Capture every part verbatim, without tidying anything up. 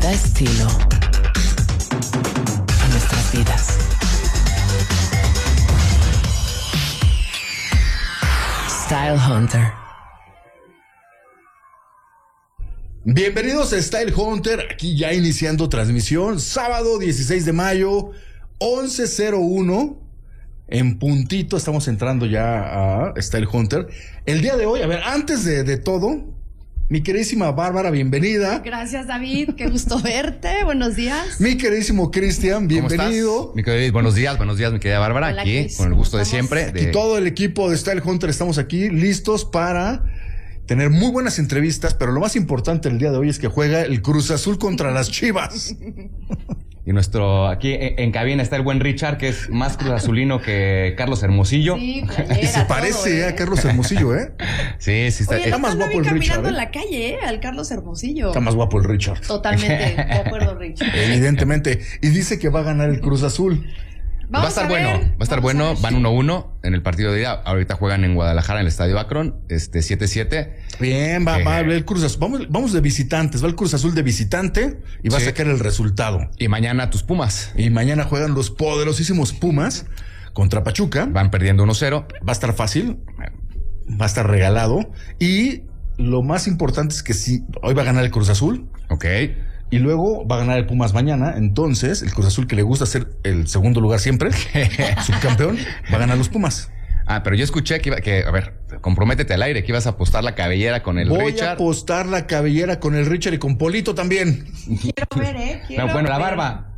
da estilo a nuestras vidas. Style Hunter. Bienvenidos a Style Hunter, aquí ya iniciando transmisión, sábado dieciséis de mayo, once cero uno, en puntito estamos entrando ya a Style Hunter. El día de hoy, a ver, antes de, de todo, mi queridísima Bárbara, bienvenida. Gracias, David, qué gusto verte, buenos días. Mi queridísimo Cristian, bienvenido. Mi querido, buenos días, buenos días, mi querida Bárbara. Hola, aquí, Chris, con el gusto de ¿cómo siempre. estamos? De... Y todo el equipo de Style Hunter estamos aquí listos para tener muy buenas entrevistas, pero lo más importante el día de hoy es que juega el Cruz Azul contra las Chivas. Y nuestro, aquí en, en cabina está el buen Richard, que es más cruz azulino que Carlos Hermosillo. Sí, Y se parece todo, a Carlos Hermosillo, ¿eh? Sí, sí está. Oye, está lo más están guapo el caminando Richard, ¿eh? en la calle, ¿eh? Al Carlos Hermosillo. Está más guapo el Richard. Totalmente, de acuerdo, Richard. Evidentemente. Y dice que va a ganar el Cruz Azul. Va a estar bueno, ver, va a estar vamos bueno. ver. Van uno uno en el partido de ida. Ahorita juegan en Guadalajara, en el Estadio Akron, este siete siete. Bien, va, Eh. va a ver el Cruz Azul. Vamos, vamos de visitantes. Va el Cruz Azul de visitante y va Sí. a sacar el resultado. Y mañana tus Pumas Y mañana juegan los poderosísimos Pumas contra Pachuca. van perdiendo uno cero. Va a estar fácil. Va a estar regalado. Y lo más importante es que sí, hoy va a ganar el Cruz Azul. Ok. Y luego va a ganar el Pumas mañana. Entonces, el Cruz Azul, que le gusta ser el segundo lugar siempre, subcampeón, va a ganar los Pumas. Ah, pero yo escuché que iba, que, a ver, comprométete al aire, que ibas a apostar la cabellera con el Voy Richard. a apostar la cabellera con el Richard y con Polito también. Quiero ver, ¿eh? Quiero No, bueno, la ver. barba.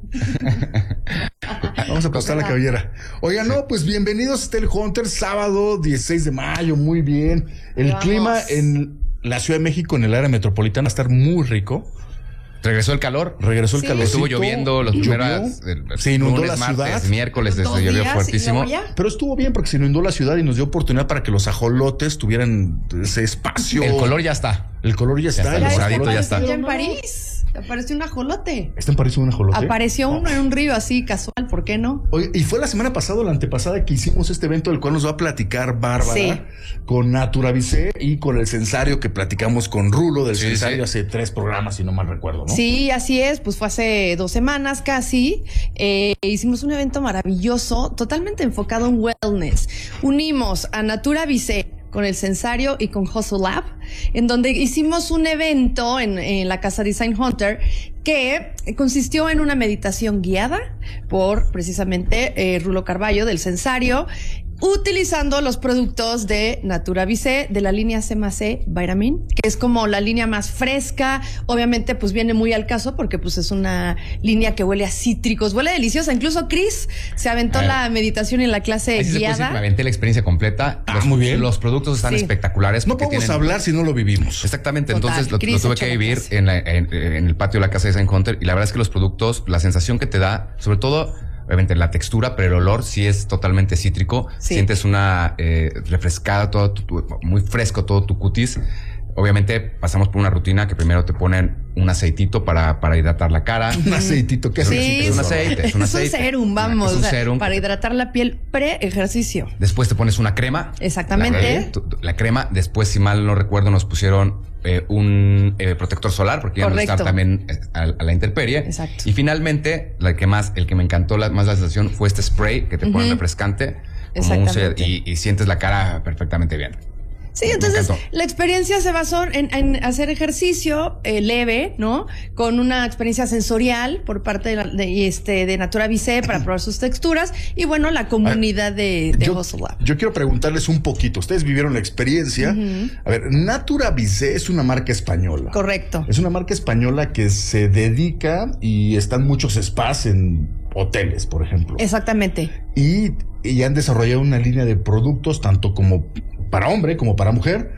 Vamos a apostar la cabellera. Oiga, no, pues bienvenidos a Style Hunter, sábado dieciséis de mayo, muy bien. El Vamos. clima en la Ciudad de México, en el área metropolitana, va a estar muy rico. Regresó el calor. Regresó el Sí. calor. Estuvo lloviendo los Llovió, primeras. el- se inundó lunes, la martes, ciudad. miércoles, Dos este, llovió días y fuertísimo. luego ya. Pero estuvo bien porque se inundó la ciudad y nos dio oportunidad para que los ajolotes tuvieran ese espacio. El color ya está. El color ya, está. está, y el los rosadito ajolotes- ya está. Ya en París. Apareció un ajolote. ¿Está en París un ajolote? Apareció uno en un río así casual, ¿por qué no? Oye, y fue la semana pasada o la antepasada que hicimos este evento del cual nos va a platicar Bárbara Sí. con Naturavicé y con el Censario que platicamos con Rulo del Sí, Censario sí. hace tres programas, si no mal recuerdo, ¿no? Sí, así es, pues fue hace dos semanas casi. Eh, hicimos un evento maravilloso, totalmente enfocado en wellness. Unimos a Naturavicé con el Censario y con Hustle Lab, en donde hicimos un evento en, en la casa Design Hunter que consistió en una meditación guiada por precisamente eh, Rulo Carballo del Censario, utilizando los productos de Naturavicé de la línea C más C Vitamin, que es como la línea más fresca. Obviamente pues viene muy al caso porque pues es una línea que huele a cítricos, huele deliciosa. Incluso Chris se aventó A ver. la meditación en la clase Ahí sí se puede decir que me guiada. aventé la experiencia completa. Ah, los, muy bien. Los productos están Sí. espectaculares. No porque podemos tienen- hablar si no lo vivimos. Exactamente, Total, entonces lo, Chris lo tuve echó que la vivir clase. en, la- en- en el patio de la casa de Design Hunter y la verdad es que los productos, la sensación que te da, sobre todo, obviamente la textura, pero el olor sí es totalmente cítrico. Sí. Sientes una eh, refrescada, todo tu- tu- muy fresco todo tu cutis. Obviamente pasamos por una rutina que primero te ponen un aceitito para, para hidratar la cara. Un aceitito que Sí, es un aceite, es un aceite. serum, vamos, Es un o sea, serum. para hidratar la piel pre-ejercicio. Después te pones una crema. Exactamente. La, tu- la crema. Después, si mal no recuerdo, nos pusieron eh, un eh, protector solar porque íbamos a estar Correcto. también eh, a, a la intemperie. Exacto. Y finalmente, la que más, el que me encantó la, más la sensación fue este spray que te ponen refrescante. Como un se- Exactamente. y, y sientes la cara perfectamente bien. Sí, Me entonces encantó. la experiencia se basó en, en hacer ejercicio eh, leve, ¿no? Con una experiencia sensorial por parte de, la- de, este, de Naturavicé para probar sus texturas y bueno, la comunidad de, de Yo, Hustle Lab. yo quiero preguntarles un poquito. Ustedes vivieron la experiencia. A ver, Naturavicé es una marca española. Correcto. Es una marca española que se dedica y están muchos spas en hoteles, por ejemplo. Exactamente. Y, y han desarrollado una línea de productos tanto como para hombre como para mujer